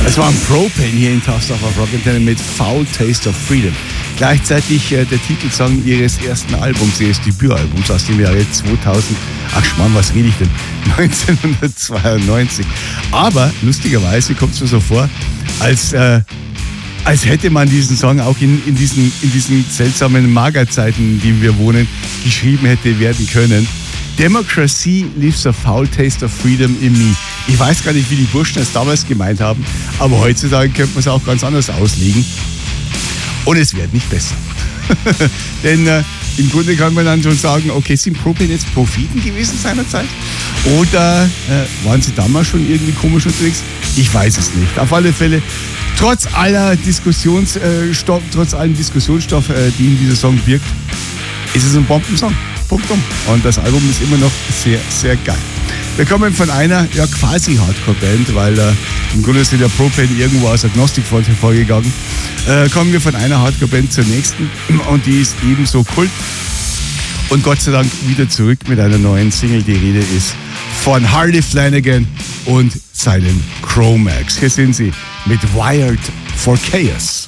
Es war ein Propane hier in Tausendorf auf Rockantenne mit Foul Taste of Freedom. Gleichzeitig der Titelsong ihres ersten Albums, ihres Debütalbums aus dem Jahre 2000. Ach Schmarrn, was rede ich denn? 1992. Aber lustigerweise kommt es mir so vor, als hätte man diesen Song auch in diesen seltsamen Magerzeiten, in denen wir wohnen, geschrieben hätte werden können. Democracy leaves a foul taste of freedom in me. Ich weiß gar nicht, wie die Burschen es damals gemeint haben, aber heutzutage könnte man es auch ganz anders auslegen. Und es wird nicht besser. Denn im Grunde kann man dann schon sagen, okay, sind Propane jetzt Propheten gewesen seinerzeit? Oder waren sie damals schon irgendwie komisch unterwegs? Ich weiß es nicht. Auf alle Fälle, trotz allem Diskussionsstoff, die in dieser Song birgt, ist es ein Bombensong. Punktum. Und das Album ist immer noch sehr, sehr geil. Wir kommen von einer quasi Hardcore-Band, weil im Grunde ist der Propane irgendwo aus Agnostikfront hervorgegangen. Kommen wir von einer Hardcore-Band zur nächsten und die ist ebenso Kult. Und Gott sei Dank wieder zurück mit einer neuen Single. Die Rede ist von Harley Flanagan und seinen Cro-Mags. Hier sind sie mit Wired for Chaos.